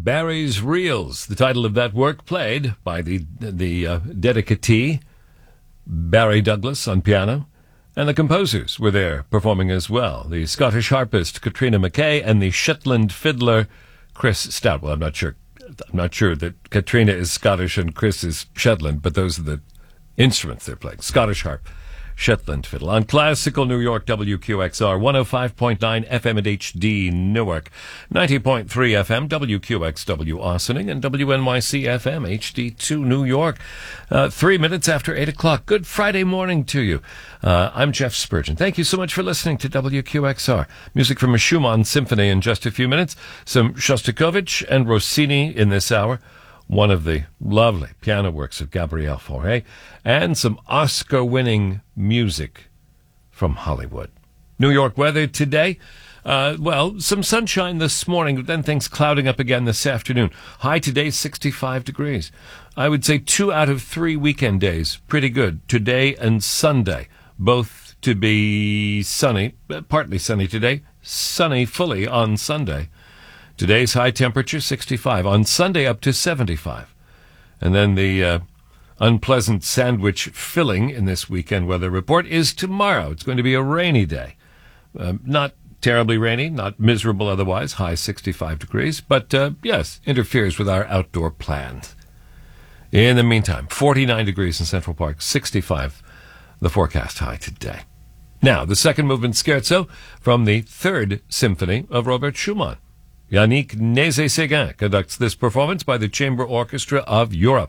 Barry's Reels, the title of that work, played by the dedicatee, Barry Douglas, on piano, and the composers were there performing as well. The Scottish harpist, Katrina McKay, and the Shetland fiddler, Chris Stout. Well, I'm not sure that Katrina is Scottish and Chris is Shetland, but those are the instruments they're playing. Scottish harp, Shetland fiddle. On Classical New York, WQXR, 105.9 FM at HD Newark, 90.3 FM, WQXW Ossining, and WNYC FM, HD2 New York. 3 minutes after 8 o'clock. Good Friday morning to you. I'm Jeff Spurgeon. Thank you so much for listening to WQXR. Music from a Schumann symphony in just a few minutes. Some Shostakovich and Rossini in this hour. One of the lovely piano works of Gabriel Fauré, and some Oscar-winning music from Hollywood. New York weather today, some sunshine this morning, but then things clouding up again this afternoon. High today, 65 degrees. I would say 2 out of 3 weekend days, pretty good. Today and Sunday, both to be sunny, partly sunny today, sunny fully on Sunday. Today's high temperature, 65. On Sunday, up to 75. And then the unpleasant sandwich filling in this weekend weather report is tomorrow. It's going to be a rainy day. Not terribly rainy, not miserable otherwise, high 65 degrees. But, yes, interferes with our outdoor plans. In the meantime, 49 degrees in Central Park, 65 the forecast high today. Now, the second movement scherzo from the Third Symphony of Robert Schumann. Yannick Nézet-Séguin conducts this performance by the Chamber Orchestra of Europe.